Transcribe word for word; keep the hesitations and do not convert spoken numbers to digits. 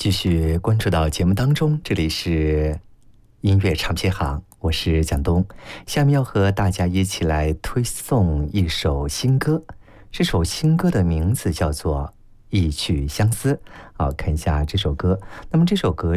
继续关注到节目当中，这里是音乐唱片行，我是蒋东。下面要和大家一起来推送一首新歌，这首新歌的名字叫做《一曲相思》。好，看一下这首歌。那么这首歌